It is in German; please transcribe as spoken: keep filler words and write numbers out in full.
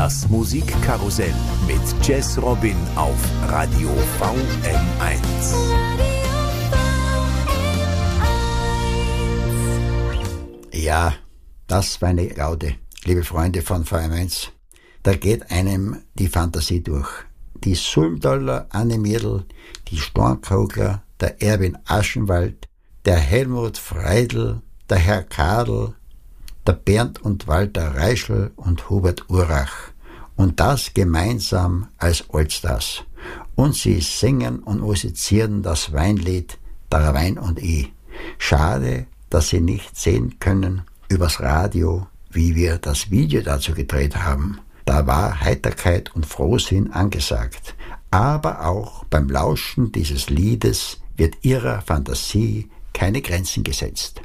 Das Musikkarussell mit Jazz Robin auf Radio V M eins. Ja, das war eine Gaude, liebe Freunde von V M eins. Da geht einem die Fantasie durch. Die Sulmtaler Anne Miedl, die Stornkogler, der Erwin Aschenwald, der Helmut Freidl, der Herr Kadel, der Bernd und Walter Reischl und Hubert Urach. Und das gemeinsam als Allstars. Und sie singen und musizieren das Weinlied Der Wein und ich. Schade, dass sie nicht sehen können übers Radio, wie wir das Video dazu gedreht haben. Da war Heiterkeit und Frohsinn angesagt. Aber auch beim Lauschen dieses Liedes wird ihrer Fantasie keine Grenzen gesetzt.